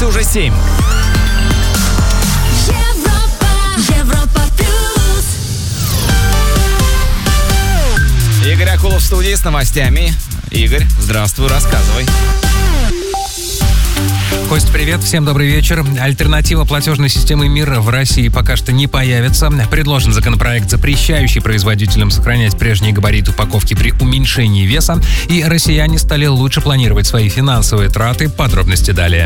улице уже 7. Европа плюс. Игорь Акулов в студии с новостями. Игорь, здравствуй, рассказывай. Кость, привет, всем добрый вечер. Альтернатива платежной системы МИР в России пока что не появится. Предложен законопроект, запрещающий производителям сохранять прежние габариты упаковки при уменьшении веса. И россияне стали лучше планировать свои финансовые траты. Подробности далее.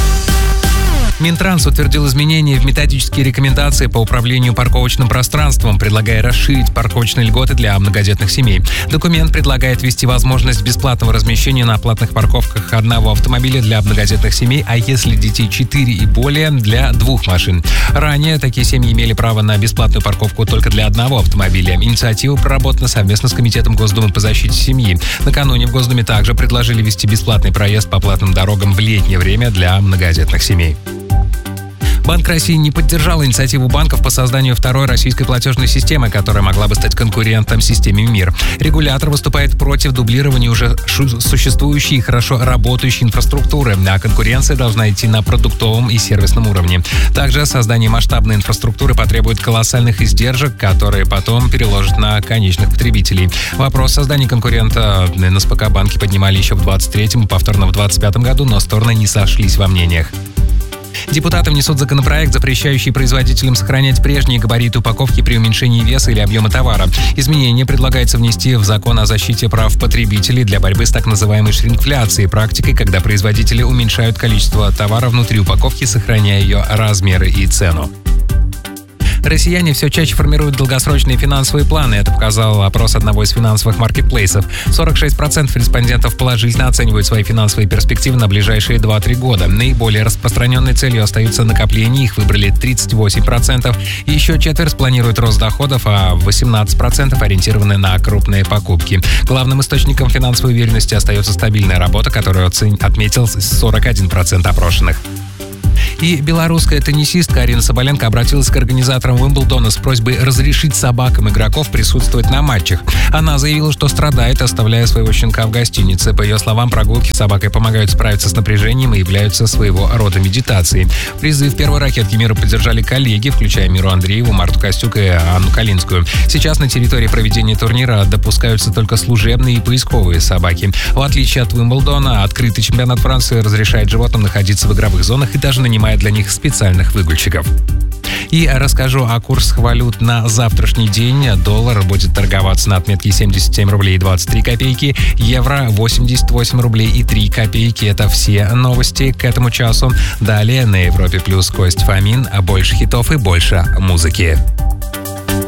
Минтранс утвердил изменения в методические рекомендации по управлению парковочным пространством, предлагая расширить парковочные льготы для многодетных семей. Документ предлагает ввести возможность бесплатного размещения на платных парковках одного автомобиля для многодетных семей, а если детей 4 и более, для 2 машин. Ранее такие семьи имели право на бесплатную парковку только для одного автомобиля. Инициатива проработана совместно с Комитетом Госдумы по защите семьи. Накануне в Госдуме также предложили ввести бесплатный проезд по платным дорогам в летнее время для многодетных семей. Банк России не поддержал инициативу банков по созданию второй российской платежной системы, которая могла бы стать конкурентом системе МИР. Регулятор выступает против дублирования уже существующей и хорошо работающей инфраструктуры, а конкуренция должна идти на продуктовом и сервисном уровне. Также создание масштабной инфраструктуры потребует колоссальных издержек, которые потом переложат на конечных потребителей. Вопрос создания конкурента НСПК банки поднимали еще в 2023 и повторно в 2025 году, но стороны не сошлись во мнениях. Депутаты внесут законопроект, запрещающий производителям сохранять прежние габариты упаковки при уменьшении веса или объема товара. Изменение предлагается внести в Закон о защите прав потребителей для борьбы с так называемой шрингфляцией, практикой, когда производители уменьшают количество товара внутри упаковки, сохраняя ее размеры и цену. Россияне все чаще формируют долгосрочные финансовые планы. Это показал опрос одного из финансовых маркетплейсов. 46% респондентов положительно оценивают свои финансовые перспективы на ближайшие 2-3 года. Наиболее распространенной целью остаются накопления. Их выбрали 38%. И еще четверть планируют рост доходов, а 18% ориентированы на крупные покупки. Главным источником финансовой уверенности остается стабильная работа, которую отметил 41% опрошенных. И белорусская теннисистка Арина Соболенко обратилась к организаторам Уимблдона с просьбой разрешить собакам игроков присутствовать на матчах. Она заявила, что страдает, оставляя своего щенка в гостинице. По ее словам, прогулки с собакой помогают справиться с напряжением и являются своего рода медитацией. Призыв первой ракетки мира поддержали коллеги, включая Миру Андрееву, Марту Костюк и Анну Калинскую. Сейчас на территории проведения турнира допускаются только служебные и поисковые собаки. В отличие от Уимблдона, открытый чемпионат Франции разрешает животным находиться в игровых зонах и даже нанимает для них специальных выгульщиков. И расскажу о курсах валют на завтрашний день. Доллар будет торговаться на отметке 77 рублей и 23 копейки, евро 88 рублей и 3 копейки. Это все новости к этому часу. Далее на Европе Плюс Кость Фомин. Больше хитов и больше музыки.